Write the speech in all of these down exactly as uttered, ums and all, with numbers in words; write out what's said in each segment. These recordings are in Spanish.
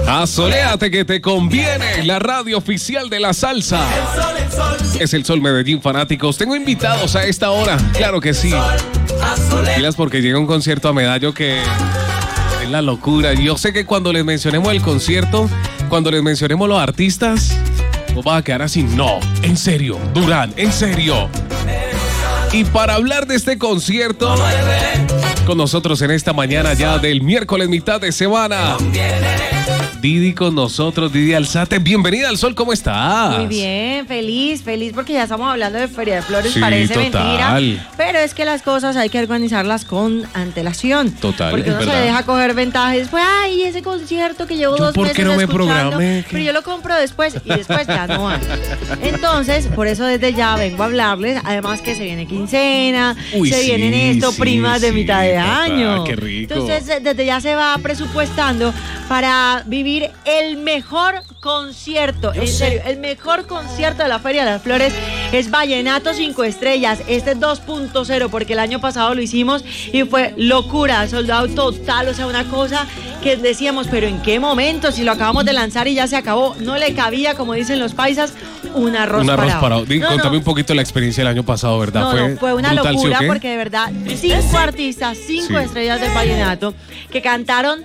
Asoléate que te conviene, la radio oficial de la salsa. Es el Sol Medellín, fanáticos. Tengo invitados a esta hora, claro que sí. Pilas porque llega un concierto a Medallo que es la locura. Yo sé que cuando les mencionemos el concierto, cuando les mencionemos los artistas, vos vas a quedar así. No, en serio, Durán, en serio. Y para hablar de este concierto, con nosotros en esta mañana ya del miércoles mitad de semana, Didi con nosotros, Didi Alzate. Bienvenida al Sol, ¿cómo estás? Muy bien, feliz, feliz porque ya estamos hablando de Feria de Flores, sí, parece total. mentira, pero es que las cosas hay que organizarlas con antelación. Total, porque uno es se verdad. deja coger ventaja y después, ay, ese concierto que llevo Yo, dos ¿por meses qué no me escuchando, programé? pero yo lo compro después y después ya no hay. Entonces, por eso desde ya vengo a hablarles, además que se viene quincena, Uy, se sí, vienen esto, sí, primas de sí, mitad de total, año. qué rico. Entonces, desde ya se va presupuestando para vivir el mejor concierto, Yo en sé. serio, el mejor concierto de la Feria de las Flores es Vallenato cinco estrellas, este es dos punto cero porque el año pasado lo hicimos y fue locura, soldado total, o sea, una cosa que decíamos, pero ¿en qué momento? Si lo acabamos de lanzar y ya se acabó, no le cabía, como dicen los paisas, un arroz Un arroz parado. parado. Di, No, contame no. un poquito la experiencia del año pasado, ¿verdad? No, fue, no, fue una brutal, ¿sí o locura qué? porque de verdad, cinco artistas, cinco Sí. estrellas del vallenato que cantaron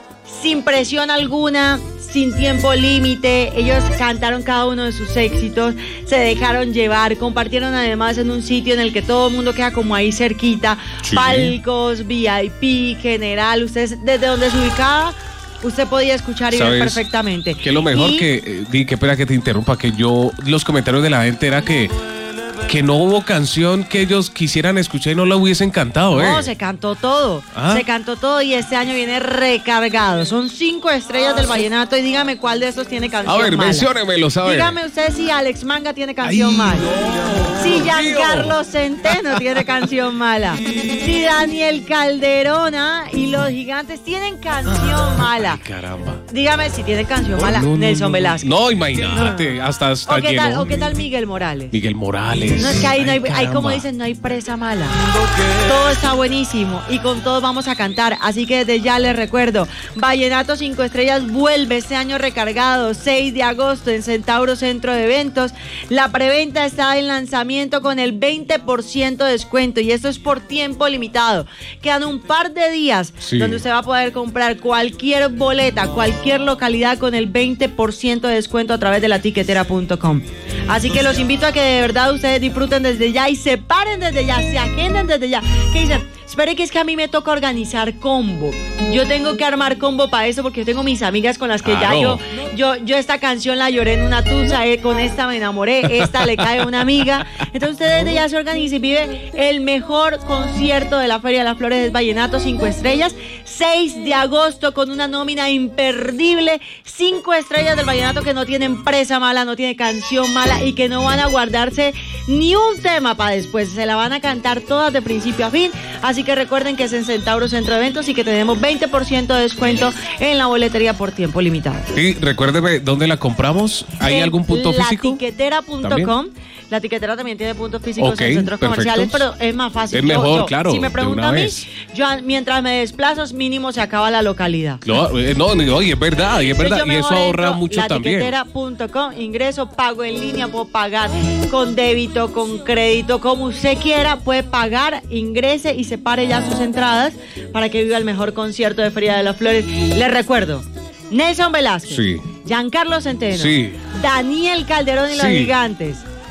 sin presión alguna, sin tiempo límite. Ellos cantaron cada uno de sus éxitos, se dejaron llevar, compartieron además en un sitio en el que todo el mundo queda como ahí cerquita, Sí. palcos, V I P, general, ustedes desde donde se ubicaba, usted podía escuchar y ver ¿Sabes perfectamente. Que lo mejor Y- que, eh, di, qué pena que te interrumpa, que yo, los comentarios de la gente era que, que no hubo canción que ellos quisieran escuchar y no la hubiesen cantado, ¿eh? No, se cantó todo, Ah. se cantó todo y este año viene recargado. Son cinco estrellas del vallenato y dígame cuál de estos tiene canción A ver, mala. menciónemelos, a ver. Dígame usted si Alex Manga tiene canción Ay, mala. no, Si Dios Giancarlo Centeno tiene canción mala. Si Daniel Calderona y los Gigantes tienen canción mala. Ay, caramba. Dígame si tiene canción mala No, no, Nelson no, Velázquez. No, imagínate, hasta, hasta ¿O qué, lleno. tal, ¿O qué tal Miguel Morales? Miguel Morales. No, es que ahí, no hay, Ay, ahí como caramba. dicen, no hay presa mala. Todo está buenísimo y con todo vamos a cantar. Así que desde ya les recuerdo, Vallenato cinco estrellas vuelve este año recargado, seis de agosto en Centauro Centro de Eventos. La preventa está en lanzamiento con el veinte por ciento de descuento y esto es por tiempo limitado. Quedan un par de días Sí. donde usted va a poder comprar cualquier boleta, cualquier localidad con el veinte por ciento de descuento a través de la tiquetera punto com. Así que los invito a que de verdad ustedes disfruten desde ya y se paren desde ya, se agenden desde ya. ¿Qué dicen? Espere que es que a mí me toca organizar combo. Yo tengo que armar combo para eso porque yo tengo mis amigas con las que Claro. ya yo, yo, yo esta canción la lloré en una tusa, eh, con esta me enamoré, esta le cae a una amiga. Entonces usted desde ya se organiza y vive el mejor concierto de la Feria de las Flores del Vallenato, cinco estrellas, seis de agosto con una nómina imperdible, cinco estrellas del Vallenato que no tienen presa mala, no tiene canción mala y que no van a guardarse ni un tema para después, se la van a cantar todas de principio a fin. Así que recuerden que es en Centauro Centro de Eventos y que tenemos veinte por ciento de descuento en la boletería por tiempo limitado. Y recuérdeme, ¿dónde la compramos? ¿Hay En algún punto físico? La tiquetera punto com. La tiquetera también tiene puntos físicos Ok, en centros perfecto. comerciales, pero es más fácil. Es mejor, Yo- claro, Si me de preguntan una a mí, vez. yo mientras me desplazo, mínimo se acaba la localidad. No, eh, no, no, y es verdad, y es verdad, Yo y mejor eso ahorra entro, mucho también. La tiquetera punto com, ingreso, pago en línea, puedo pagar con débito, con crédito, como usted quiera, puede pagar, ingrese y separe ya sus entradas para que viva el mejor concierto de Feria de las Flores. Les recuerdo, Nelson Velázquez, Sí. Giancarlo Centeno, Sí. Daniel Calderón y los Sí. Gigantes,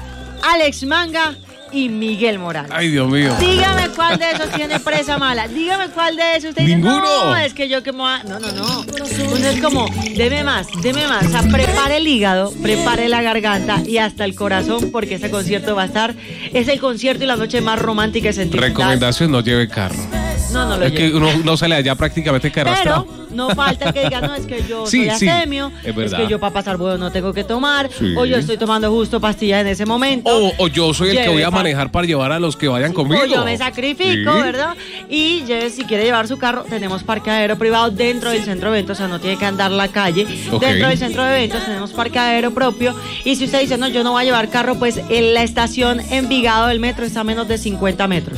Alex Manga y Miguel Morales. Ay, Dios mío. Dígame cuál de esos tiene presa mala. Dígame cuál de esos. Usted dice, Ninguno. no, es que yo que me voy a-". No, no, no. Uno es como, deme más, deme más. O sea, prepare el hígado, prepare la garganta y hasta el corazón, porque ese concierto va a estar. Es el concierto y la noche más romántica y sentimental. Recomendación, no lleve carro. No, no lo Es que llevo. uno no sale allá prácticamente que arrastrado. Pero no falta el que diga, no, es que yo Sí, soy sí, asemio, es es, verdad. que yo para pasar bueno no tengo que tomar, Sí. o yo estoy tomando justo pastillas en ese momento. O, o yo soy el que Lleve voy a pa- manejar para llevar a los que vayan conmigo. O yo me sacrifico, Sí. ¿verdad? Y lleve, si quiere llevar su carro, tenemos parqueadero privado dentro del centro de eventos, o sea, no tiene que andar la calle. Ok. Dentro del centro de eventos tenemos parqueadero propio. Y si usted dice, no, yo no voy a llevar carro, pues en la estación Envigado del metro está a menos de cincuenta metros. O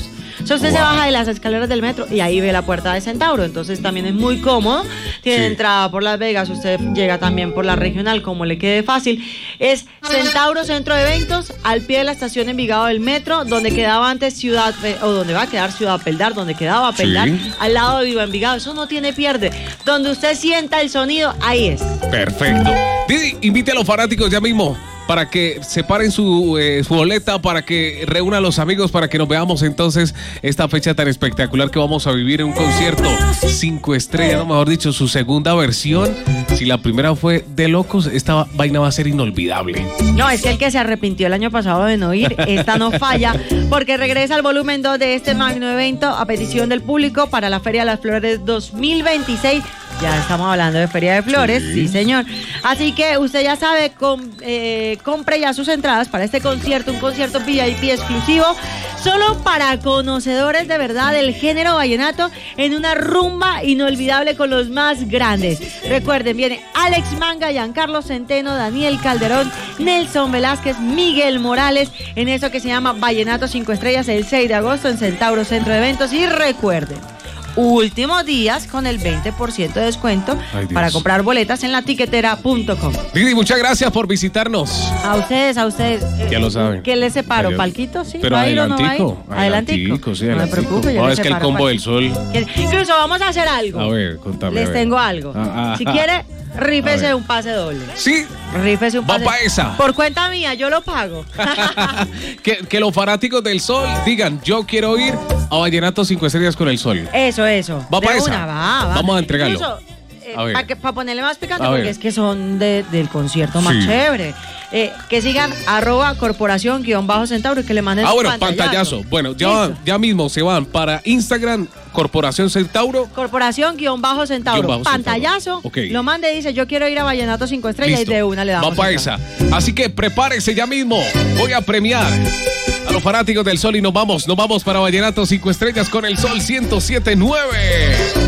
sea, usted Wow. se baja de las escaleras del metro y ahí ve la puerta de Centauro. Entonces también es muy cómodo. Tiene Sí. entrada por Las Vegas, usted llega también por la regional, como le quede fácil. Es Centauro Centro de Eventos, al pie de la estación Envigado del metro, donde quedaba antes Ciudad, o donde va a quedar Ciudad Peldar, donde quedaba Peldar, Sí. al lado de Viva Envigado. Eso no tiene pierde. Donde usted sienta el sonido, ahí es. Perfecto. Didi, invite a los fanáticos ya mismo para que separen su, eh, su boleta, para que reúna a los amigos, para que nos veamos entonces esta fecha tan espectacular que vamos a vivir en un concierto cinco estrellas, no, mejor dicho, su segunda versión. Si la primera fue de locos, esta vaina va a ser inolvidable. No, es que el que se arrepintió el año pasado de no ir, esta no falla, porque regresa al volumen dos de este magno evento a petición del público para la Feria de las Flores dos mil veintiséis. Ya estamos hablando de Feria de Flores, sí, Sí. señor. Así que usted ya sabe, com- eh, compre ya sus entradas para este concierto, un concierto V I P exclusivo, solo para conocedores de verdad del género vallenato, en una rumba inolvidable con los más grandes. Recuerden, viene Alex Manga, Giancarlo Centeno, Daniel Calderón, Nelson Velázquez, Miguel Morales, en eso que se llama Vallenato cinco estrellas, el seis de agosto en Centauro Centro de Eventos. Y recuerden, últimos días con el veinte por ciento de descuento Ay, Dios. para comprar boletas en la tiquetera punto com. Didi, muchas gracias por visitarnos. A ustedes, a ustedes. eh, Ya lo saben. ¿Qué les separo? Adiós. ¿Palquito? Sí. Pero ¿Va a ir o no va a ir? adelantico, Adelantico. adelantico, sí, No me adelantico. preocupe, yo No, les es que el separo combo del Palquito. sol. Que- Incluso vamos a hacer algo. A ver, contame. Les a ver. tengo algo. Ah, ah, si ah. quiere, rífese A ver. un pase doble. Sí, Rífese un Va pase. pa' esa. Por cuenta mía, yo lo pago. que, que los fanáticos del sol digan, yo quiero ir a Vallenato cinco estrellas con el sol. Eso, eso. Va De pa' esa. una, va, va. Vamos a entregarlo. Incluso, eh, A ver. para pa ponerle más picante, A porque ver. es que son de- del concierto más Sí. chévere. Eh, que sigan arroba corporación guión bajo centauro y que le manden Ah, su bueno, pantallazo. pantallazo. Bueno, ya, Listo. van- ya mismo se van para Instagram, Corporación Centauro. Corporación guión bajo centauro. Guión bajo Pantallazo. Centauro. Ok. Lo manda y dice, yo quiero ir a Vallenato cinco estrellas Listo. y de una le damos. Va para entrada. esa. Así que prepárese ya mismo. Voy a premiar a los fanáticos del sol y nos vamos. Nos vamos para Vallenato cinco estrellas con el sol ciento siete punto nueve.